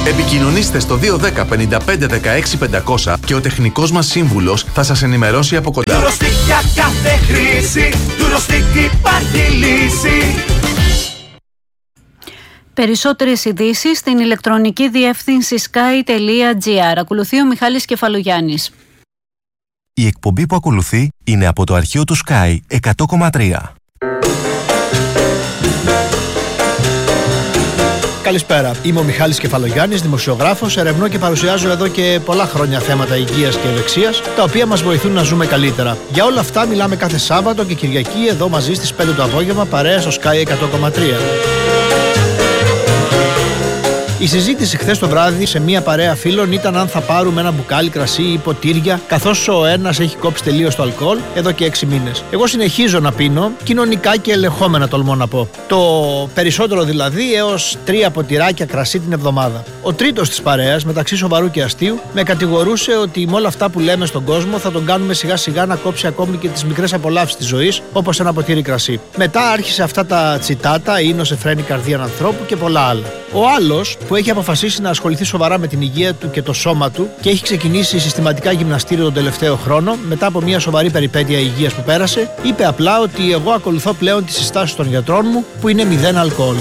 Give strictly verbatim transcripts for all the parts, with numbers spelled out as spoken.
Επικοινωνήστε στο δύο ένα μηδέν πέντε πέντε δεκαέξι πεντακόσια και ο τεχνικός μας σύμβουλος θα σας ενημερώσει από κοντά. Durostick για κάθε χρήση, Durostick υπάρχει λύση. Περισσότερες ειδήσεις στην ηλεκτρονική διεύθυνση sky τελεία gr. Ακολουθεί ο Μιχάλης Κεφαλογιάννης. Η εκπομπή που ακολουθεί είναι από το αρχείο του Sky εκατό κόμμα τρία. Καλησπέρα. Είμαι ο Μιχάλης Κεφαλογιάννης, δημοσιογράφος, ερευνώ και παρουσιάζω εδώ και πολλά χρόνια θέματα υγείας και ευεξίας, τα οποία μας βοηθούν να ζούμε καλύτερα. Για όλα αυτά μιλάμε κάθε Σάββατο και Κυριακή εδώ μαζί στις πέντε το απόγευμα, παρέα στο Sky εκατό κόμμα τρία. Η συζήτηση χθες το βράδυ σε μία παρέα φίλων ήταν αν θα πάρουμε ένα μπουκάλι κρασί ή ποτήρια, καθώς ο ένας έχει κόψει τελείως το αλκοόλ εδώ και έξι μήνες. Εγώ συνεχίζω να πίνω, κοινωνικά και ελεγχόμενα τολμώ να πω. Το περισσότερο δηλαδή έως τρία ποτηράκια κρασί την εβδομάδα. Ο τρίτος της παρέας, μεταξύ σοβαρού και αστείου, με κατηγορούσε ότι με όλα αυτά που λέμε στον κόσμο θα τον κάνουμε σιγά σιγά να κόψει ακόμη και τις μικρές απολαύσεις της ζωής, όπως ένα ποτήρι κρασί. Μετά άρχισε αυτά τα τσιτάτα, ίνωσε φρένει καρδία ανθρώπου και πολλά άλλα. Ο άλλος, που έχει αποφασίσει να ασχοληθεί σοβαρά με την υγεία του και το σώμα του και έχει ξεκινήσει συστηματικά γυμναστήριο τον τελευταίο χρόνο, μετά από μια σοβαρή περιπέτεια υγείας που πέρασε, είπε απλά ότι εγώ ακολουθώ πλέον τις συστάσεις των γιατρών μου, που είναι μηδέν αλκοόλ.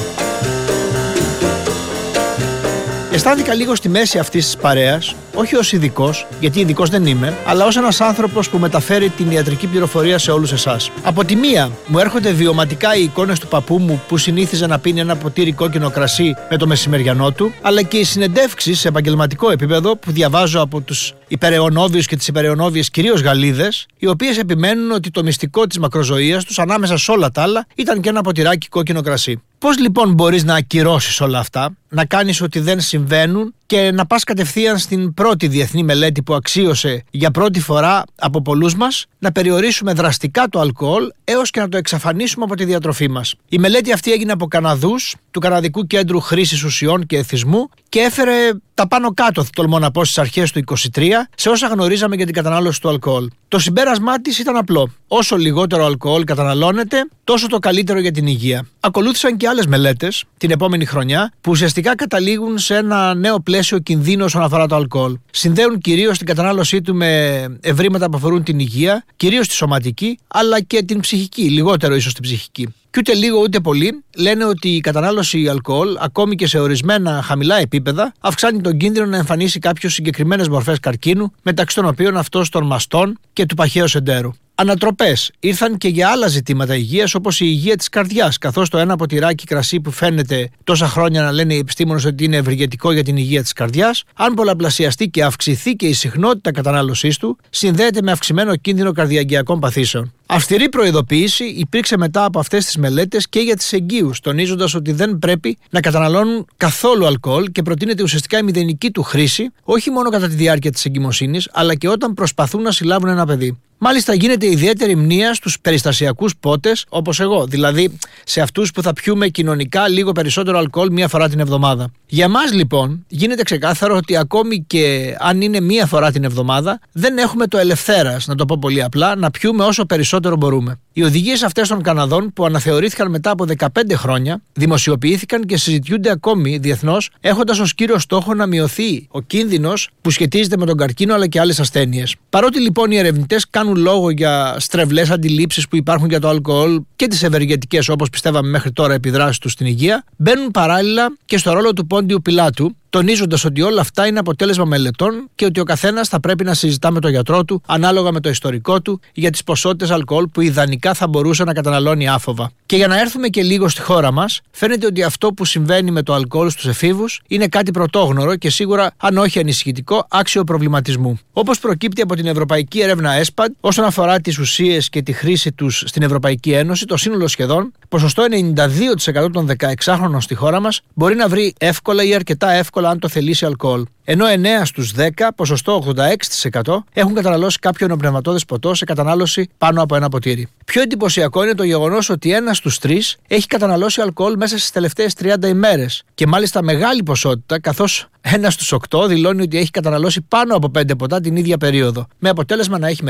Αισθάνθηκα λίγο στη μέση αυτής της παρέας, όχι ως ειδικός, γιατί ειδικός δεν είμαι, αλλά ως ένας άνθρωπος που μεταφέρει την ιατρική πληροφορία σε όλους εσάς. Από τη μία, μου έρχονται βιωματικά οι εικόνες του παππού μου που συνήθιζε να πίνει ένα ποτήρι κόκκινο κρασί με το μεσημεριανό του, αλλά και οι συνεντεύξεις σε επαγγελματικό επίπεδο που διαβάζω από τους υπεραιωνόβιους και τις υπεραιωνόβιες κυρίως Γαλλίδες, οι οποίες επιμένουν ότι το μυστικό της μακροζωίας τους, ανάμεσα σε όλα τα άλλα, ήταν και ένα ποτηράκι κόκκινο κρασί. Πώς λοιπόν μπορείς να ακυρώσεις όλα αυτά, να κάνεις ότι δεν συμβαίνουν και να πας κατευθείαν στην πρώτη διεθνή μελέτη που αξίωσε για πρώτη φορά από πολλούς μας να περιορίσουμε δραστικά το αλκοόλ έως και να το εξαφανίσουμε από τη διατροφή μας. Η μελέτη αυτή έγινε από Καναδούς του Καναδικού Κέντρου Χρήσης Ουσιών και Εθισμού και έφερε τα πάνω κάτω, τολμώ να πω, στις αρχές του είκοσι τρία σε όσα γνωρίζαμε για την κατανάλωση του αλκοόλ. Το συμπέρασμά της ήταν απλό. Όσο λιγότερο αλκοόλ καταναλώνεται, τόσο το καλύτερο για την υγεία. Ακολούθησαν και άλλες μελέτες την επόμενη χρονιά που ουσιαστικά καταλήγουν σε ένα νέο πλαίσιο κινδύνου όσον αφορά το αλκοόλ. Συνδέουν κυρίως την κατανάλωσή του με ευρήματα που αφορούν την υγεία, κυρίως τη σωματική, αλλά και την ψυχική, λιγότερο ίσως την ψυχική. Και ούτε λίγο ούτε πολύ λένε ότι η κατανάλωση αλκοόλ, ακόμη και σε ορισμένα χαμηλά επίπεδα, αυξάνει τον κίνδυνο να εμφανίσει κάποιες συγκεκριμένες μορφές καρκίνου, μεταξύ των οποίων αυτός των μαστών και του παχαίου εντέρου. Ανατροπές ήρθαν και για άλλα ζητήματα υγείας, όπως η υγεία της καρδιάς, καθώς το ένα ποτηράκι κρασί που φαίνεται τόσα χρόνια να λένε οι επιστήμονες ότι είναι ευεργετικό για την υγεία της καρδιάς, αν πολλαπλασιαστεί και αυξηθεί και η συχνότητα κατανάλωσής του, συνδέεται με αυξημένο κίνδυνο καρδιαγγειακών παθήσεων. Αυστηρή προειδοποίηση υπήρξε μετά από αυτές τις μελέτες και για τις εγγύους, τονίζοντας ότι δεν πρέπει να καταναλώνουν καθόλου αλκοόλ και προτείνεται ουσιαστικά η μηδενική του χρήση, όχι μόνο κατά τη διάρκεια της εγκυμοσύνης, αλλά και όταν προσπαθούν να συλλάβουν ένα παιδί. Μάλιστα γίνεται ιδιαίτερη μνήα στους περιστασιακούς πότες όπως εγώ, δηλαδή σε αυτούς που θα πιούμε κοινωνικά λίγο περισσότερο αλκοόλ μία φορά την εβδομάδα. Για μας λοιπόν γίνεται ξεκάθαρο ότι ακόμη και αν είναι μία φορά την εβδομάδα δεν έχουμε το ελευθέρας, να το πω πολύ απλά, να πιούμε όσο περισσότερο μπορούμε. Οι οδηγίες αυτές των Καναδών που αναθεωρήθηκαν μετά από δεκαπέντε χρόνια δημοσιοποιήθηκαν και συζητιούνται ακόμη διεθνώς, έχοντας ως κύριο στόχο να μειωθεί ο κίνδυνος που σχετίζεται με τον καρκίνο αλλά και άλλες ασθένειες. Παρότι λοιπόν οι ερευνητές κάνουν λόγο για στρεβλές αντιλήψεις που υπάρχουν για το αλκοόλ και τις ευεργετικές, όπως πιστεύαμε μέχρι τώρα, επιδράσεις του στην υγεία, μπαίνουν παράλληλα και στο ρόλο του Πόντιου Πιλάτου, τονίζοντας ότι όλα αυτά είναι αποτέλεσμα μελετών και ότι ο καθένας θα πρέπει να συζητά με τον γιατρό του, ανάλογα με το ιστορικό του, για τις ποσότητες αλκοόλ που ιδανικά θα μπορούσε να καταναλώνει άφοβα. Και για να έρθουμε και λίγο στη χώρα μας, φαίνεται ότι αυτό που συμβαίνει με το αλκοόλ στους εφήβους είναι κάτι πρωτόγνωρο και σίγουρα, αν όχι ανησυχητικό, άξιο προβληματισμού. Όπως προκύπτει από την Ευρωπαϊκή Έρευνα ΕΣΠΑΝΤ, όσον αφορά τις ουσίες και τη χρήση τους στην Ευρωπαϊκή Ένωση, το σύνολο σχεδόν, ποσοστό ενενήντα δύο τοις εκατό των δεκαεξάχρονων στη χώρα μας μπορεί να βρει εύκολα ή αρκετά εύκολα αν το θελήσει αλκοόλ. Ενώ εννέα στους δέκα, ποσοστό ογδόντα έξι τοις εκατό, έχουν καταναλώσει κάποιο ενοπνευματώδες ποτό σε κατανάλωση πάνω από ένα ποτήρι. Πιο εντυπωσιακό είναι το γεγονός ότι ένας στους τρεις έχει καταναλώσει αλκοόλ μέσα στις τελευταίες τριάντα ημέρες. Και μάλιστα μεγάλη ποσότητα, καθώς ένας στους οκτώ δηλώνει ότι έχει καταναλώσει πάνω από πέντε ποτά την ίδια περίοδο, με αποτέλεσμα να έχει μεθύσει.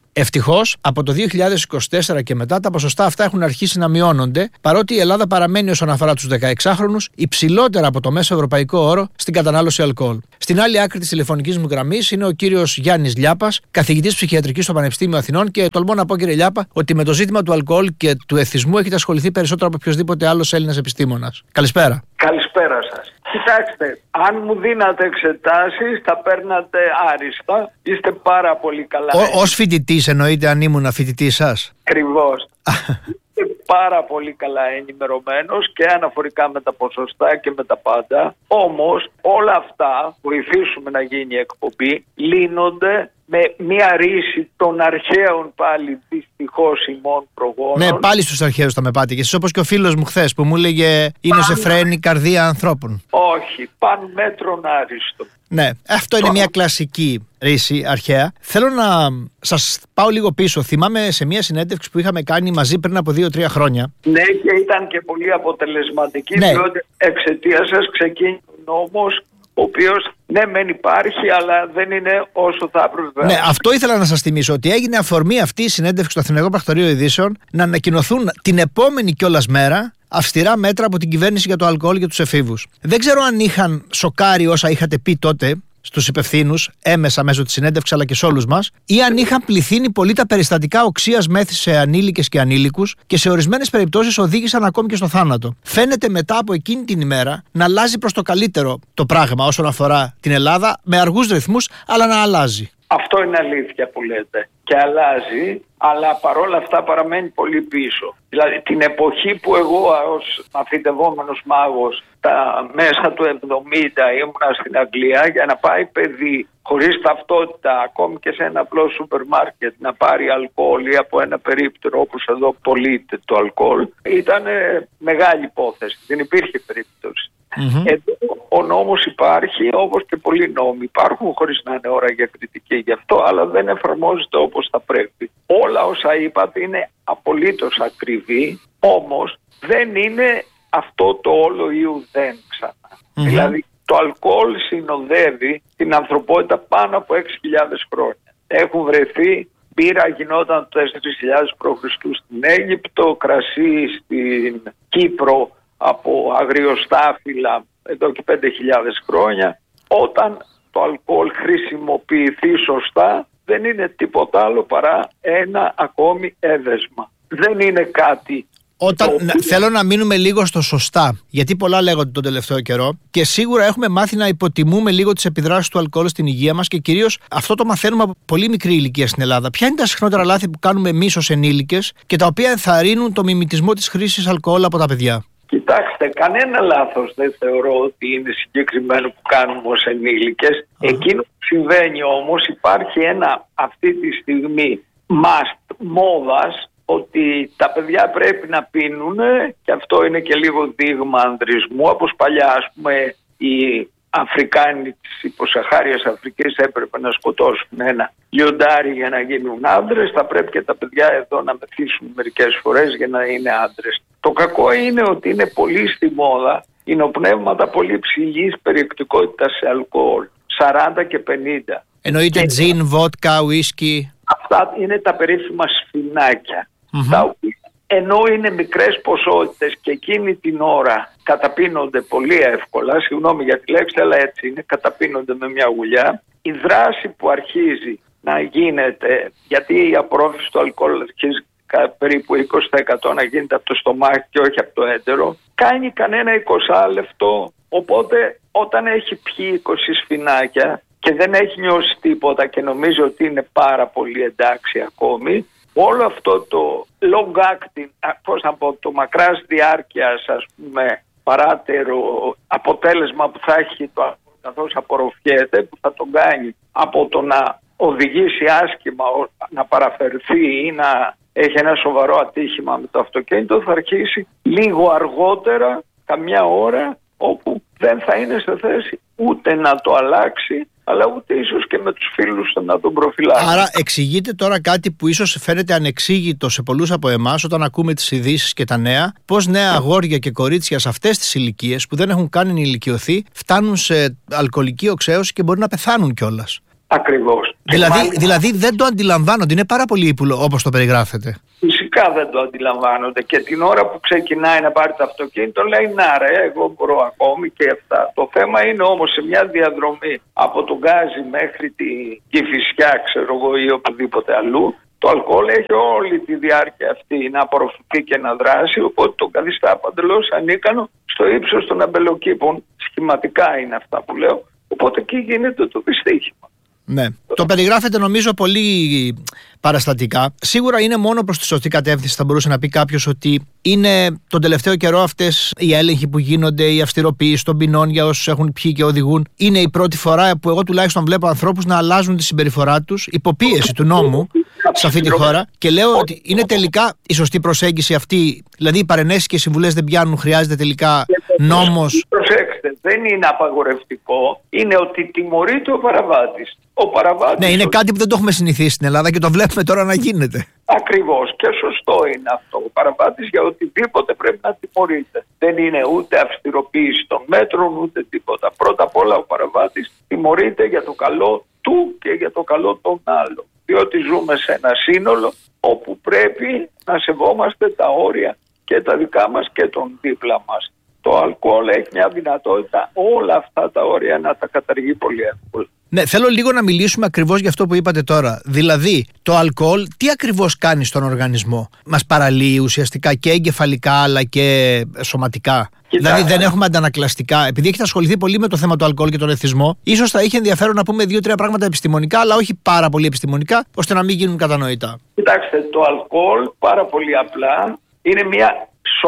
Ευτυχώς, από το δύο χιλιάδες είκοσι τέσσερα και μετά τα ποσοστά αυτά έχουν αρχίσει να μειώνονται, παρότι η Ελλάδα παραμένει όσον αφορά τους δεκαεξάχρονους υψηλότερα από το μέσο ευρωπαϊκό όρο στην κατανάλωση αλκοόλ. Στην άλλη άκρη της τηλεφωνικής μου γραμμής είναι ο κύριος Γιάννης Λιάπας, καθηγητής ψυχιατρικής στο Πανεπιστήμιο Αθηνών, και τολμώ να πω, κύριε Λιάπα, ότι με το ζήτημα του αλκοόλ και του εθισμού έχετε ασχοληθεί περισσότερο από οποιοδήποτε άλλος Έλληνας επιστήμονας. Καλησπέρα. Καλησπέρα σας. Κοιτάξτε, αν μου δίνατε εξετάσεις θα παίρνατε άριστα. Είστε πάρα πολύ καλά. Ο, ως φοιτητής εννοείται, αν ήμουν φοιτητής σας? Ακριβώς. Είστε πάρα πολύ καλά ενημερωμένος και αναφορικά με τα ποσοστά και με τα πάντα. Όμως όλα αυτά, βοηθήσουμε να γίνει η εκπομπή, λύνονται με μια ρίση των αρχαίων πάλι δυστυχώς ημών προγόνων. Ναι, πάλι στους αρχαίους θα με πάτε και εσείς, όπως και ο φίλος μου χθες που μου έλεγε είναι σε φρένη καρδία ανθρώπων. Όχι, παν μέτρον άριστο. Ναι, αυτό είναι μια κλασική ρίση αρχαία. Θέλω να σας πάω λίγο πίσω. Θυμάμαι σε μια συνέντευξη που είχαμε κάνει μαζί πριν από δύο τρία χρόνια. Ναι, και ήταν και πολύ αποτελεσματική, ναι. Διότι εξαιτίας σας ξεκίνησε ο νόμος, ο οποίος ναι μεν υπάρχει, αλλά δεν είναι όσο θα έπρεπε. Ναι, αυτό ήθελα να σας θυμίσω, ότι έγινε αφορμή αυτή η συνέντευξη στο Αθηναϊκό Πρακτορείο Ειδήσεων να ανακοινωθούν την επόμενη κιόλας μέρα αυστηρά μέτρα από την κυβέρνηση για το αλκοόλ και τους εφήβους. Δεν ξέρω αν είχαν σοκάρει όσα είχατε πει τότε στους υπευθύνους, έμεσα μέσω της συνέντευξης αλλά και σε όλους μας, ή αν είχαν πληθύνει πολύ τα περιστατικά οξείας μέθης σε ανήλικες και ανήλικους και σε ορισμένες περιπτώσεις οδήγησαν ακόμη και στο θάνατο. Φαίνεται μετά από εκείνη την ημέρα να αλλάζει προς το καλύτερο το πράγμα όσον αφορά την Ελλάδα, με αργούς ρυθμούς, αλλά να αλλάζει. Αυτό είναι αλήθεια που λέτε. Και αλλάζει, αλλά παρόλα αυτά παραμένει πολύ πίσω. Δηλαδή την εποχή που εγώ ως μαθητευόμενος μάγος τα μέσα του εβδομήντα ήμουνα στην Αγγλία, για να πάει παιδί χωρίς ταυτότητα ακόμη και σε ένα απλό σούπερ μάρκετ να πάρει αλκοόλ ή από ένα περίπτερο όπως εδώ πωλείται το αλκοόλ, ήταν μεγάλη υπόθεση. Δεν υπήρχε περίπτωση. Mm-hmm. Εδώ ο νόμος υπάρχει, όπως και πολλοί νόμοι υπάρχουν, χωρίς να είναι ώρα για κριτική γι' αυτό, αλλά δεν εφαρμόζεται όπως θα πρέπει. Όλα όσα είπατε είναι απολύτως ακριβή, όμως δεν είναι αυτό το όλο ή ουδέν ξανά. Mm-hmm. Δηλαδή το αλκοόλ συνοδεύει την ανθρωπότητα πάνω από έξι χιλιάδες χρόνια. Έχουν βρεθεί, μπύρα γινόταν το τέσσερις χιλιάδες π.Χ. στην Αίγυπτο, κρασί στην Κύπρο από αγριοστάφυλλα εδώ και πέντε χιλιάδες χρόνια. Όταν το αλκοόλ χρησιμοποιηθεί σωστά, δεν είναι τίποτα άλλο παρά ένα ακόμη έδεσμα. Δεν είναι κάτι. Όταν, το... Θέλω να μείνουμε λίγο στο σωστά, γιατί πολλά λέγονται τον τελευταίο καιρό και σίγουρα έχουμε μάθει να υποτιμούμε λίγο τις επιδράσεις του αλκοόλ στην υγεία μας και κυρίως αυτό το μαθαίνουμε από πολύ μικρή ηλικία στην Ελλάδα. Ποια είναι τα συχνότερα λάθη που κάνουμε εμείς ως ενήλικες και τα οποία ενθαρρύνουν το μιμητισμό της χρήσης αλκοόλ από τα παιδιά? Κοιτάξτε, κανένα λάθος δεν θεωρώ ότι είναι συγκεκριμένο που κάνουμε ως ενήλικες. Mm. Εκείνο που συμβαίνει όμως, υπάρχει ένα αυτή τη στιγμή must μόδας ότι τα παιδιά πρέπει να πίνουν, και αυτό είναι και λίγο δείγμα ανδρισμού. Όπως παλιά, ας πούμε, οι Αφρικάνοι της υποσαχάριας Αφρικής έπρεπε να σκοτώσουν ένα λιοντάρι για να γίνουν άντρες, θα πρέπει και τα παιδιά εδώ να μεθύσουν μερικές φορές για να είναι άντρες. Το κακό είναι ότι είναι πολύ στη μόδα υνοπνεύματα πολύ ψηλής περιεκτικότητας σε αλκοόλ, σαράντα και πενήντα. Εννοείται τζιν, βότκα, ουίσκι. Αυτά είναι τα περίφημα σφινάκια. Mm-hmm. Τα οποία, ενώ είναι μικρές ποσότητες και εκείνη την ώρα καταπίνονται πολύ εύκολα, συγγνώμη για τη λέξη, αλλά έτσι είναι, καταπίνονται με μια γουλιά, η δράση που αρχίζει να γίνεται, γιατί η απορρόφηση του αλκοόλ αρχίζει περίπου είκοσι τοις εκατό να γίνεται από το στομάχι και όχι από το έντερο, κάνει κανένα είκοσι λεπτό. Οπότε όταν έχει πιει είκοσι σφινάκια και δεν έχει νιώσει τίποτα και νομίζει ότι είναι πάρα πολύ εντάξει ακόμη, όλο αυτό το long acting, πώς να πω, το μακράς διάρκειας, ας πούμε, παράτερο αποτέλεσμα που θα έχει το καθώς απορροφιέται, που θα τον κάνει από το να οδηγήσει άσχημα, να παραφερθεί ή να έχει ένα σοβαρό ατύχημα με το αυτοκίνητο, θα αρχίσει λίγο αργότερα, καμιά ώρα, όπου δεν θα είναι σε θέση ούτε να το αλλάξει, αλλά ούτε ίσως και με τους φίλους να τον προφυλάξει. Άρα εξηγείται τώρα κάτι που ίσως φαίνεται ανεξήγητο σε πολλούς από εμάς όταν ακούμε τις ειδήσεις και τα νέα, πως νέα αγόρια και κορίτσια σε αυτές τις ηλικίες που δεν έχουν καν ενηλικιωθεί φτάνουν σε αλκοολική οξέωση και μπορεί να πεθάνουν κιόλας. Ακριβώς. Δηλαδή, μάλιστα, δηλαδή δεν το αντιλαμβάνονται, είναι πάρα πολύ ύπουλο όπως το περιγράφετε. φυσικά δεν το αντιλαμβάνονται και την ώρα που ξεκινάει να πάρει το αυτοκίνητο λέει να ρε, εγώ μπορώ ακόμη και αυτά. Το θέμα είναι όμως σε μια διαδρομή από τον Γκάζι μέχρι τη Κηφισιά, ξέρω εγώ, ή οπουδήποτε αλλού, το αλκοόλ έχει όλη τη διάρκεια αυτή να απορροφηθεί και να δράσει, οπότε τον καθιστά παντελώς ανίκανο στο ύψος των αμπελοκήπων. Σχηματικά είναι αυτά που λέω, οπότε εκεί γίνεται το δυστύχημα. Ναι. Το περιγράφεται νομίζω πολύ παραστατικά. Σίγουρα είναι μόνο προς τη σωστή κατεύθυνση, θα μπορούσε να πει κάποιος, ότι είναι τον τελευταίο καιρό αυτές οι έλεγχοι που γίνονται, η αυστηροποίηση των ποινών για όσους έχουν πιει και οδηγούν. Είναι η πρώτη φορά που εγώ τουλάχιστον βλέπω ανθρώπους να αλλάζουν τη συμπεριφορά τους υποπίεση του νόμου σε αυτή τη χώρα. Και λέω ότι είναι τελικά η σωστή προσέγγιση αυτή. Δηλαδή οι παρενέσεις και οι συμβουλές δεν πιάνουν, χρειάζεται τελικά νόμος. Προσέξτε, δεν είναι απαγορευτικό, είναι ότι τιμωρείται ο παραβάτης. Ο παραβάτης. Ναι, είναι ο... κάτι που δεν το έχουμε συνηθίσει στην Ελλάδα και το βλέπουμε τώρα να γίνεται. Ακριβώς, και σωστό είναι αυτό. Ο παραβάτης για οτιδήποτε πρέπει να τιμωρείται. Δεν είναι ούτε αυστηροποίηση των μέτρων ούτε τίποτα. Πρώτα απ' όλα ο παραβάτης τιμωρείται για το καλό του και για το καλό των άλλων. Διότι ζούμε σε ένα σύνολο όπου πρέπει να σεβόμαστε τα όρια και τα δικά μας και των δίπλα μας. Το αλκοόλ έχει μια δυνατότητα όλα αυτά τα όρια να τα καταργεί πολύ εύκολα. Ναι, θέλω λίγο να μιλήσουμε ακριβώς για αυτό που είπατε τώρα. Δηλαδή, το αλκοόλ τι ακριβώς κάνει στον οργανισμό? Μας παραλύει ουσιαστικά και εγκεφαλικά αλλά και σωματικά? Κοιτάξτε. Δηλαδή, δεν έχουμε αντανακλαστικά? Επειδή έχετε ασχοληθεί πολύ με το θέμα του αλκοόλ και τον εθισμό, ίσως θα είχε ενδιαφέρον να πούμε δύο-τρία πράγματα επιστημονικά, αλλά όχι πάρα πολύ επιστημονικά, ώστε να μην γίνουν κατανοητά. Κοιτάξτε, το αλκοόλ πάρα πολύ απλά είναι μια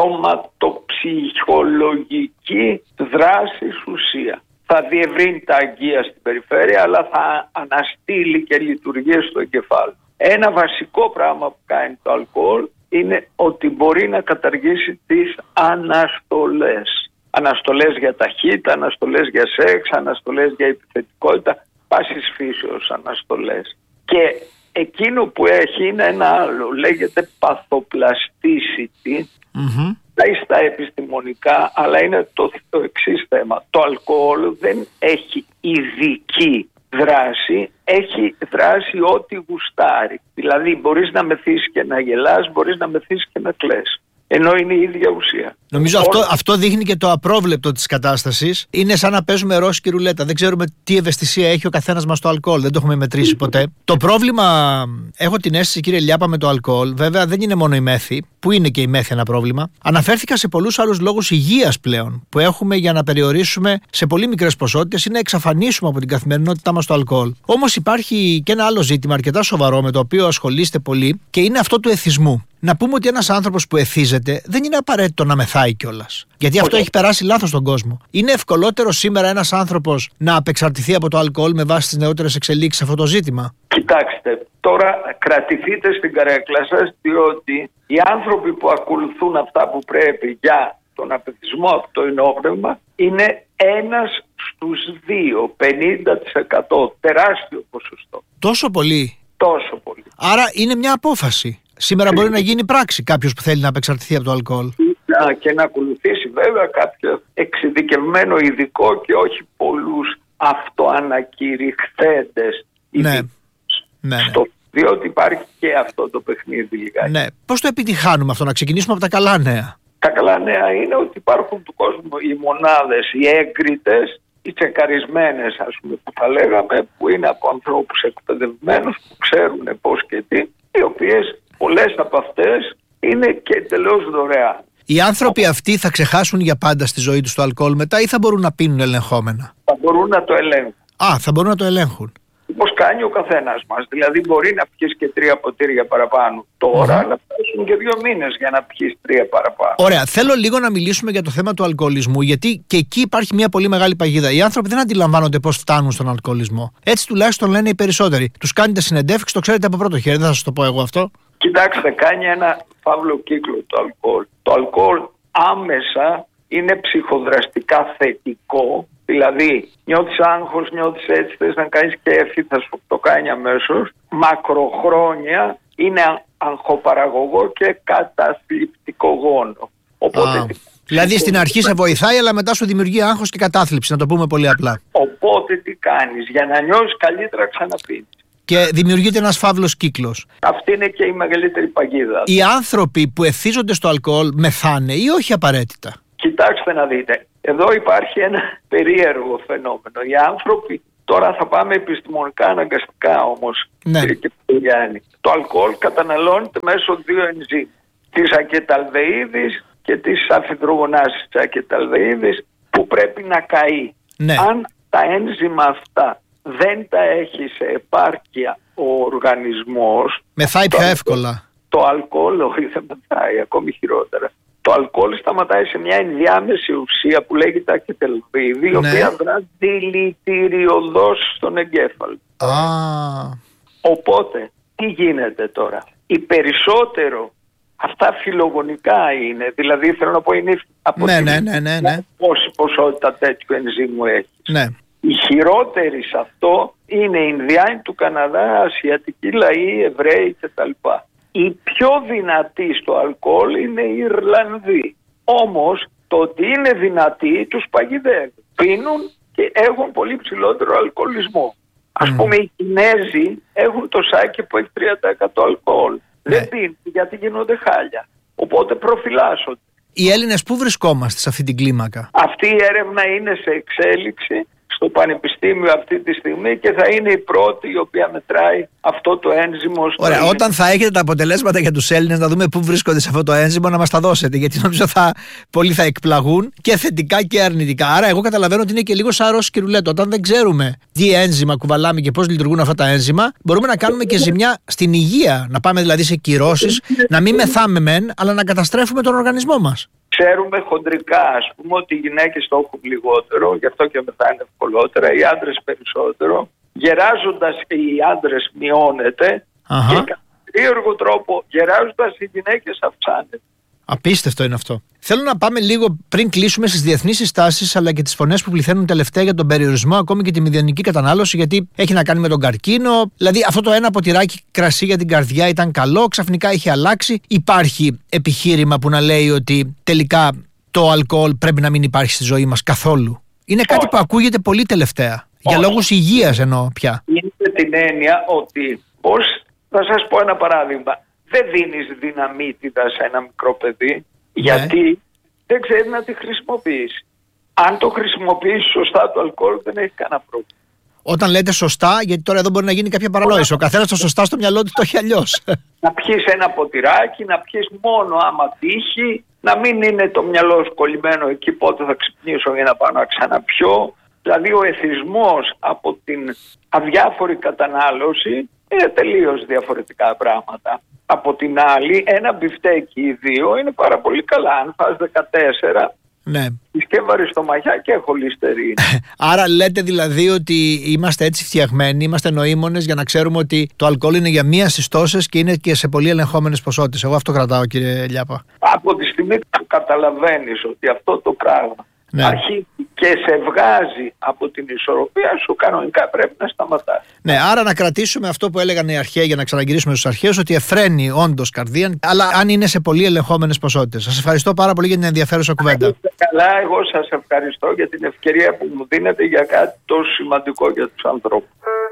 σωματοψυχολογική δράση ουσία. Θα διευρύνει τα αγκία στην περιφέρεια, αλλά θα αναστείλει και λειτουργίες στο εγκεφάλαιο. Ένα βασικό πράγμα που κάνει το αλκοόλ είναι ότι μπορεί να καταργήσει τις αναστολές. Αναστολές για ταχύτητα, αναστολές για σεξ, αναστολές για επιθετικότητα, πάσης φύσεως αναστολές. Και εκείνο που έχει είναι ένα άλλο, λέγεται παθοπλαστήσιτη. Mm-hmm. Στα επιστημονικά, αλλά είναι το, το εξής θέμα. Το αλκοόλ δεν έχει ειδική δράση, έχει δράση ό,τι γουστάρει. Δηλαδή μπορείς να μεθύσεις και να γελάς, μπορείς να μεθύσεις και να κλαις. Ενώ είναι η ίδια ουσία. Νομίζω αυτό, αυτό δείχνει και το απρόβλεπτο της κατάστασης. Είναι σαν να παίζουμε ρόσκι ρουλέτα. Δεν ξέρουμε τι ευαισθησία έχει ο καθένας μας στο αλκοόλ. Δεν το έχουμε μετρήσει ποτέ. Το πρόβλημα, έχω την αίσθηση, κύριε Λιάπα, με το αλκοόλ, βέβαια δεν είναι μόνο η μέθη, που είναι και η μέθη ένα πρόβλημα. Αναφέρθηκα σε πολλούς άλλους λόγους υγείας πλέον που έχουμε για να περιορίσουμε σε πολύ μικρές ποσότητες ή να εξαφανίσουμε από την καθημερινότητά μας το αλκοόλ. Όμως υπάρχει και ένα άλλο ζήτημα αρκετά σοβαρό με το οποίο ασχολείστε πολύ και είναι αυτό του εθισμού. Να πούμε ότι ένας άνθρωπος που εθίζεται δεν είναι απαραίτητο να μεθάει κιόλας. Γιατί αυτό έχει περάσει λάθος στον κόσμο. Είναι ευκολότερο σήμερα ένας άνθρωπος να απεξαρτηθεί από το αλκοόλ με βάση τις νεότερες εξελίξεις σε αυτό το ζήτημα? Κοιτάξτε, τώρα κρατηθείτε στην καρέκλα σας, διότι οι άνθρωποι που ακολουθούν αυτά που πρέπει για τον απεθισμό από το ενόπνευμα είναι ένας στους δύο, πενήντα τοις εκατό, τεράστιο ποσοστό. Τόσο πολύ? Τόσο πολύ. Άρα είναι μια απόφαση. Σήμερα μπορεί να γίνει πράξη κάποιος που θέλει να απεξαρτηθεί από το αλκοόλ. Και να ακολουθήσει βέβαια κάποιο εξειδικευμένο ειδικό και όχι πολλούς αυτοανακηρυχθέντες ναι. ναι, στο, ναι. Διότι υπάρχει και αυτό το παιχνίδι λιγάκι. Ναι. Πώς το επιτυχάνουμε αυτό? Να ξεκινήσουμε από τα καλά νέα. Τα καλά νέα είναι ότι υπάρχουν του κόσμου οι μονάδες, οι έγκριτες, οι τσεκαρισμένες, ας πούμε, που θα λέγαμε, που είναι από ανθρώπους εκπαιδευμένους που ξέρουν πώς και τι, οι οποίες πολλές από αυτές είναι και εντελώς δωρεάν. Οι άνθρωποι αυτοί θα ξεχάσουν για πάντα στη ζωή τους το αλκοόλ μετά ή θα μπορούν να πίνουν ελεγχόμενα? Θα μπορούν να το ελέγχουν. Α, θα μπορούν να το ελέγχουν. Όπως κάνει ο καθένας μας. Δηλαδή μπορεί να πιεις και τρία ποτήρια παραπάνω τώρα, mm-hmm. αλλά πέσουν και δύο μήνες για να πιεις τρία παραπάνω. Ωραία. Θέλω λίγο να μιλήσουμε για το θέμα του αλκοολισμού, γιατί και εκεί υπάρχει μια πολύ μεγάλη παγίδα. Οι άνθρωποι δεν αντιλαμβάνονται πώς φτάνουν στον αλκοολισμό. Έτσι τουλάχιστον λένε οι περισσότεροι. Τους κάνετε συνεντεύξεις, το ξέρετε από πρώτο χέρι, δεν θα σας το πω εγώ αυτό. Κοιτάξτε, κάνει ένα φαύλο κύκλο το αλκοόλ. Το αλκοόλ άμεσα είναι ψυχοδραστικά θετικό. Δηλαδή, νιώθεις άγχος, νιώθεις έτσι, θες να κάνεις κέφι, θα σου το κάνει αμέσως. Μακροχρόνια είναι αγχοπαραγωγό και καταθλιπτικό γόνο. Οπότε, Δηλαδή στην αρχή σε βοηθάει, αλλά μετά σου δημιουργεί άγχος και κατάθλιψη, να το πούμε πολύ απλά. Οπότε τι κάνεις? Για να νιώσεις καλύτερα ξαναπίνεις. Και δημιουργείται ένας φαύλος κύκλος. Αυτή είναι και η μεγαλύτερη παγίδα. Οι άνθρωποι που εθίζονται στο αλκοόλ μεθάνε ή όχι απαραίτητα? Κοιτάξτε να δείτε. Εδώ υπάρχει ένα περίεργο φαινόμενο. Οι άνθρωποι, τώρα θα πάμε επιστημονικά αναγκαστικά όμως, ναι. κύριε Κυπριάνη. Το αλκοόλ καταναλώνεται μέσω δύο ενζήμ. Της ακεταλδεΐδης και της αφιδρογονάσης της ακεταλδεΐδης, που πρέπει να καεί. Ναι. Αν τα ένζημα αυτά δεν τα έχει σε επάρκεια ο οργανισμός, μεθάει πιο εύκολα. Το αλκοόλ, όχι, δεν μεθάει, ακόμη χειρότερα. Το αλκοόλ σταματάει σε μια ενδιάμεση ουσία που λέγεται ακεταλδεΐδη, η οποία δράσει δηλητηριωδώς στον εγκέφαλο. Α. Οπότε, τι γίνεται τώρα? Οι περισσότερο αυτά φιλογονικά είναι, δηλαδή θέλω να πω είναι από ναι, την ναι, ναι, ναι, ναι. πόση ποσότητα τέτοιου ενζήμου έχει. Ναι. Οι χειρότεροι σε αυτό είναι οι Ινδιάνοι του Καναδά, ασιατικοί λαοί, Εβραίοι κτλ. Οι πιο δυνατοί στο αλκοόλ είναι οι Ιρλανδοί. Όμως το ότι είναι δυνατοί τους παγιδεύει. Πίνουν και έχουν πολύ ψηλότερο αλκοολισμό. Ας mm. πούμε οι Κινέζοι έχουν το σάκι που έχει τρία τοις εκατό αλκοόλ. Ναι. Δεν πίνουν γιατί γίνονται χάλια. Οπότε προφυλάσσονται. Οι Έλληνες πού βρισκόμαστε σε αυτή την κλίμακα? Αυτή η έρευνα είναι σε εξέλιξη στο Πανεπιστήμιο αυτή τη στιγμή και θα είναι η πρώτη η οποία μετράει αυτό το ένζυμο. Στο Ωραία, Έλληνες. Όταν θα έχετε τα αποτελέσματα για τους Έλληνες, να δούμε πού βρίσκονται σε αυτό το ένζυμο, να μας τα δώσετε. Γιατί νομίζω θα πολλοί θα εκπλαγούν και θετικά και αρνητικά. Άρα, εγώ καταλαβαίνω ότι είναι και λίγο σαν ρόσκι ρουλέτο. Όταν δεν ξέρουμε τι ένζημα κουβαλάμε και πώς λειτουργούν αυτά τα ένζημα, μπορούμε να κάνουμε και ζημιά στην υγεία. Να πάμε δηλαδή σε κυρώσεις, να μην μεθάμε μεν, αλλά να καταστρέφουμε τον οργανισμό μας. Ξέρουμε χοντρικά, ας πούμε, ότι οι γυναίκες το έχουν λιγότερο, γι' αυτό και μετά είναι ευκολότερα, οι άντρες περισσότερο. Γεράζοντας οι άντρες μειώνεται. Αχα. Και κατά περίεργο τρόπο γεράζοντας οι γυναίκες αυξάνεται. Απίστευτο είναι αυτό. Θέλω να πάμε λίγο πριν κλείσουμε στις διεθνείς συστάσεις, αλλά και τις φωνές που πληθαίνουν τελευταία για τον περιορισμό, ακόμη και τη μηδενική κατανάλωση, γιατί έχει να κάνει με τον καρκίνο. Δηλαδή, αυτό το ένα ποτηράκι κρασί για την καρδιά ήταν καλό, ξαφνικά έχει αλλάξει. Υπάρχει επιχείρημα που να λέει ότι τελικά το αλκοόλ πρέπει να μην υπάρχει στη ζωή μας καθόλου? Είναι κάτι που ακούγεται πολύ τελευταία. Για λόγους υγείας εννοώ πια. Είναι την έννοια ότι, πώς, θα σας πω ένα παράδειγμα. Δεν δίνεις δυναμίτιδα σε ένα μικρό παιδί, ναι. γιατί δεν ξέρει να τη χρησιμοποιήσει. Αν το χρησιμοποιήσει σωστά το αλκοόλ δεν έχει κανένα πρόβλημα. Όταν λέτε σωστά, γιατί τώρα εδώ μπορεί να γίνει κάποια παρανόηση. Ο καθένας το σωστά στο μυαλό του το έχει αλλιώς. Να πιεις ένα ποτηράκι, να πιεις μόνο άμα τύχει, να μην είναι το μυαλό σου κολλημένο εκεί πότε θα ξυπνήσω για να πάω να ξαναπιώ. Δηλαδή ο εθισμός από την αδιάφορη κατανάλωση είναι τελείως διαφορετικά πράγματα. Από την άλλη, ένα μπιφτέκι ή δύο είναι πάρα πολύ καλά. Αν φας δεκατέσσερα, ναι. Συσκεύαρη στο μαγιά και χολυστερίνη. Άρα λέτε δηλαδή ότι είμαστε έτσι φτιαγμένοι, είμαστε νοήμονες για να ξέρουμε ότι το αλκοόλ είναι για μία στις τόσες και είναι και σε πολύ ελεγχόμενες ποσότητες. Εγώ αυτό κρατάω, κύριε Λιάπα. Από τη στιγμή που καταλαβαίνεις ότι αυτό το πράγμα, ναι, αρχίζει και σε βγάζει από την ισορροπία σου, κανονικά πρέπει να σταματάς. Ναι, άρα να κρατήσουμε αυτό που έλεγαν οι αρχαίοι, για να ξαναγυρίσουμε στους αρχαίους, ότι εφραίνει όντως καρδία, αλλά αν είναι σε πολύ ελεγχόμενες ποσότητες. Σας ευχαριστώ πάρα πολύ για την ενδιαφέρουσα κουβέντα. Καλά, εγώ σας ευχαριστώ για την ευκαιρία που μου δίνετε για κάτι τόσο σημαντικό για τους ανθρώπους.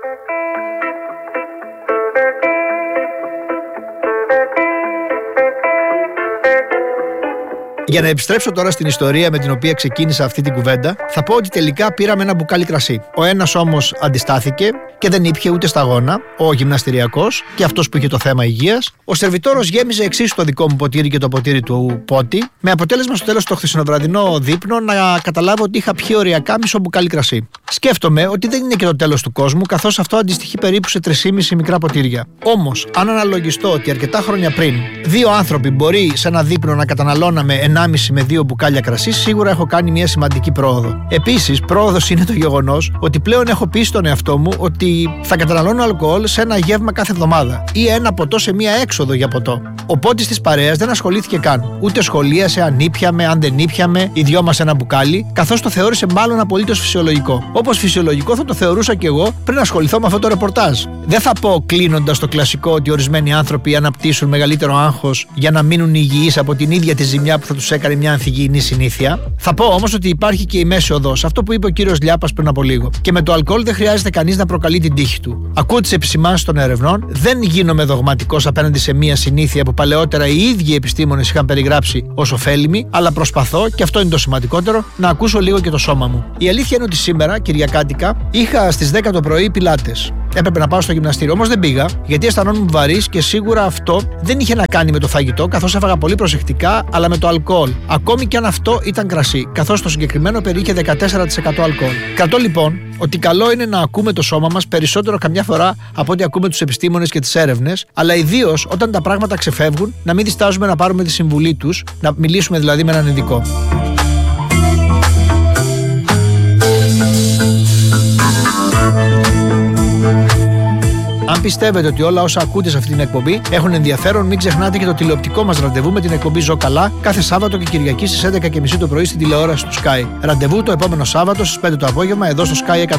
Για να επιστρέψω τώρα στην ιστορία με την οποία ξεκίνησα αυτή την κουβέντα, θα πω ότι τελικά πήραμε ένα μπουκάλι κρασί. Ο ένας όμως αντιστάθηκε και δεν ήπιε ούτε σταγόνα, ο γυμναστηριακός και αυτός που είχε το θέμα υγείας. Ο σερβιτόρος γέμιζε εξίσου το δικό μου ποτήρι και το ποτήρι του Πότη, με αποτέλεσμα στο τέλος το χθεσινοβραδινό δείπνο να καταλάβω ότι είχα πιει οριακά μισό μπουκάλι κρασί. Σκέφτομαι ότι δεν είναι και το τέλος του κόσμου, καθώς αυτό αντιστοιχεί περίπου σε τρία κόμμα πέντε μικρά ποτήρια. Όμως, αν αναλογιστώ ότι αρκετά χρόνια πριν δύο άνθρωποι μπορεί σε ένα δείπνο να καταναλώναμε ενάμιση με δύο μπουκάλια κρασί, σίγουρα έχω κάνει μια σημαντική πρόοδο. Επίσης, πρόοδος είναι το γεγονός ότι πλέον έχω πει στον εαυτό μου ότι θα καταναλώνω αλκοόλ σε ένα γεύμα κάθε εβδομάδα ή ένα ποτό σε μια έξοδο για ποτό. Ο Πότης της παρέας δεν ασχολήθηκε καν. Ούτε σχολίασε αν ήπιαμε, αν δεν ήπιαμε, οι δυο μας ένα μπουκάλι, καθώς το θεώρησε μάλλον απολύτως φυσιολογικό. όπως φυσιολογικό θα το θεωρούσα κι εγώ πριν ασχοληθώ με αυτό το ρεπορτάζ. Δεν θα πω κλείνοντας το κλασικό ότι ορισμένοι άνθρωποι αναπτύσσουν μεγαλύτερο άγχος για να μείνουν υγιείς από την ίδια τη ζημιά που θα τους έκανε μια ανθυγιεινή συνήθεια. Θα πω όμως ότι υπάρχει και η μέση οδός, αυτό που είπε ο κύριος Λιάπας πριν από λίγο. Και με το αλκοόλ δεν χρειάζεται κανείς να προκαλεί την τύχη του. Ακούω τις επισημάνσεις των ερευνών, δεν γίνομαι δογματικός απέναντι σε μια συνήθεια που παλαιότερα οι ίδιοι επιστήμονες είχαν περιγράψει ως ωφέλιμη, αλλά προσπαθώ, και αυτό είναι το σημαντικότερο, να ακούσω λίγο και το σώμα μου. Η αλήθεια είναι ότι σήμερα, Κυριακάτικα, είχα στις δέκα το πρωί πιλάτες. Έπρεπε να πάω στο γυμναστήριο, όμως δεν πήγα, γιατί αισθανόμουν βαρύς και σίγουρα αυτό δεν είχε να κάνει με το φαγητό, καθώς έφαγα πολύ προσεκτικά, αλλά με το αλκοόλ. Ακόμη και αν αυτό ήταν κρασί, καθώς το συγκεκριμένο περιείχε δεκατέσσερα τοις εκατό αλκοόλ. Κρατώ λοιπόν ότι καλό είναι να ακούμε το σώμα μας περισσότερο καμιά φορά από ότι ακούμε τους επιστήμονες και τις έρευνες, αλλά ιδίως όταν τα πράγματα ξεφεύγουν, να μην διστάζουμε να πάρουμε τη συμβουλή τους, να μιλήσουμε δηλαδή με έναν ειδικό. Αν πιστεύετε ότι όλα όσα ακούτε σε αυτή την εκπομπή έχουν ενδιαφέρον, μην ξεχνάτε και το τηλεοπτικό μας ραντεβού με την εκπομπή Ζω Καλά κάθε Σάββατο και Κυριακή στις έντεκα και μισή το πρωί στην τηλεόραση του Sky. Ραντεβού το επόμενο Σάββατο στις πέντε το απόγευμα εδώ στο Sky εκατό.